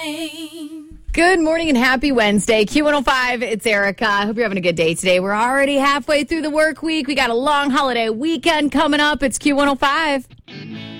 morning. Good morning and happy Wednesday. Q105, it's Erica. I hope you're having a good day today. We're already halfway through the work week. We got a long holiday weekend coming up. It's Q105.